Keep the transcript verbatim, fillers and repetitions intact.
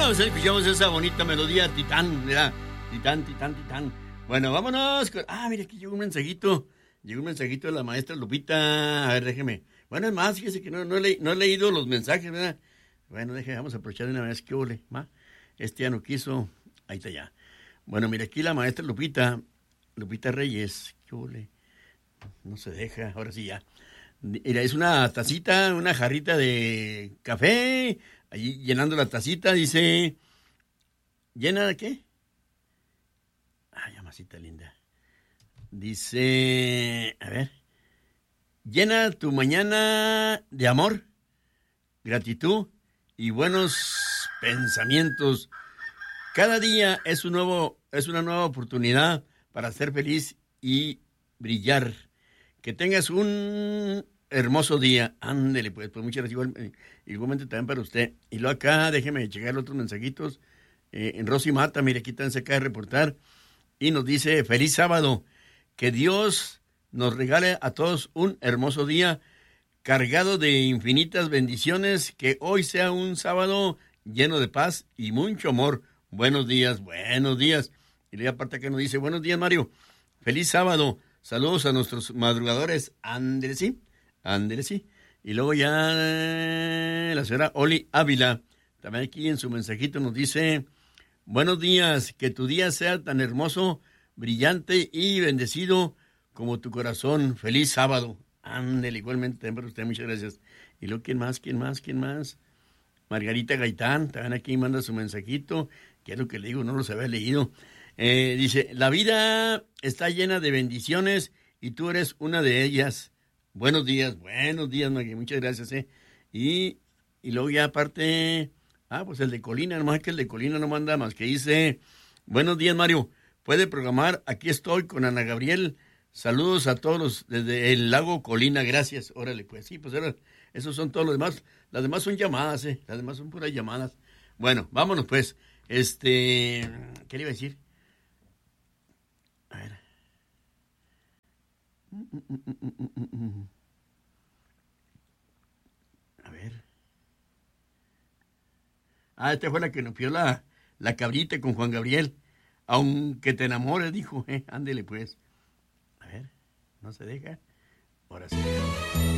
Escuchamos, escuchamos esa bonita melodía, Titán, ¿verdad? Titán, Titán, Titán. Bueno, vámonos. Con... Ah, mira, aquí llegó un mensajito. Llegó un mensajito de la maestra Lupita. A ver, déjeme. Bueno, es más, fíjese que no, no, he, le... no he leído los mensajes, ¿verdad? Bueno, déjeme, vamos a aprovechar de una vez. ¿Qué ole? ¿Ma? Este ya no quiso. Ahí está ya. Bueno, mira, aquí la maestra Lupita, Lupita Reyes. ¿Qué ole? No se deja, ahora sí ya. Mira, es una tacita, una jarrita de café. Allí llenando la tacita, dice... ¿Llena de qué? Ay, amasita linda. Dice... A ver. Llena tu mañana de amor, gratitud y buenos pensamientos. Cada día es un nuevo, es una nueva oportunidad para ser feliz y brillar. Que tengas un hermoso día. Ándele, pues, pues muchas gracias. Igual, igualmente también para usted. Y luego acá, déjeme checar otros mensajitos. Eh, en Rosy Mata, mire, aquí también se acaba de reportar. Y nos dice, feliz sábado. Que Dios nos regale a todos un hermoso día cargado de infinitas bendiciones. Que hoy sea un sábado lleno de paz y mucho amor. Buenos días, buenos días. Y le aparte que nos dice, buenos días, Mario. Feliz sábado. Saludos a nuestros madrugadores. Ándele, sí. Ándele, sí. Y luego ya la señora Oli Ávila, también aquí en su mensajito nos dice, buenos días, que tu día sea tan hermoso, brillante y bendecido como tu corazón. Feliz sábado. Ándele, igualmente también para usted, muchas gracias. Y luego, ¿quién más? ¿Quién más? ¿Quién más? Margarita Gaitán, también aquí manda su mensajito, que es lo que le digo, no los había leído. Eh, dice, la vida está llena de bendiciones y tú eres una de ellas. Buenos días, buenos días, Maggie, muchas gracias. Eh. Y, y luego ya aparte, ah, pues el de Colina, nomás que el de Colina no manda más, que dice, buenos días, Mario, puede programar, aquí estoy con Ana Gabriel, saludos a todos los desde el lago Colina, gracias. Órale, pues sí, pues ahora, esos son todos los demás, las demás son llamadas, eh, las demás son puras llamadas. Bueno, vámonos pues, este, ¿qué le iba a decir? A ver. A ver. Ah, esta fue la que nos pidió la, la cabrita con Juan Gabriel. Aunque te enamores, dijo. Eh, ándele pues. A ver, no se deja. Ahora sí.